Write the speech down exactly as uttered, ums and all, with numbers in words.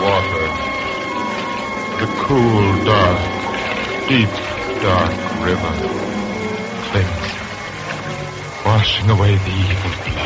water. The cool, dark, deep, dark river cleansing, washing away the evil blood.